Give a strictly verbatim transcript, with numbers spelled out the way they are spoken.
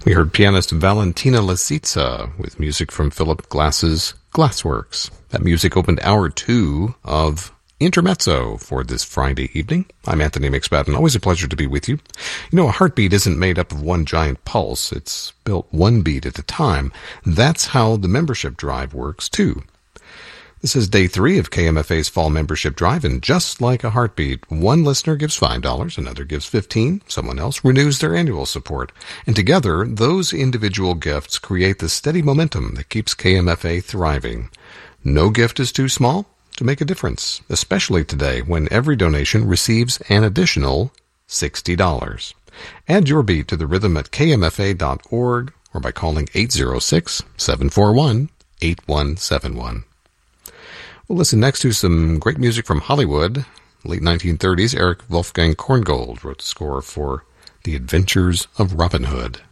We heard pianist Valentina Lisitsa with music from Philip Glass's Glassworks. That music opened hour two of Intermezzo for this Friday evening. I'm Anthony McSpadden. Always a pleasure to be with you. You know, a heartbeat isn't made up of one giant pulse. It's built one beat at a time. That's how the membership drive works, too. This is day three of K M F A's fall membership drive, and just like a heartbeat, one listener gives five dollars, another gives fifteen dollars, someone else renews their annual support. And together, those individual gifts create the steady momentum that keeps K M F A thriving. No gift is too small to make a difference, especially today when every donation receives an additional sixty dollars. Add your beat to the rhythm at K M F A dot org or by calling eight zero six, seven four one, eight one seven one. We'll listen next to some great music from Hollywood. Late nineteen thirties, Eric Wolfgang Korngold wrote the score for The Adventures of Robin Hood.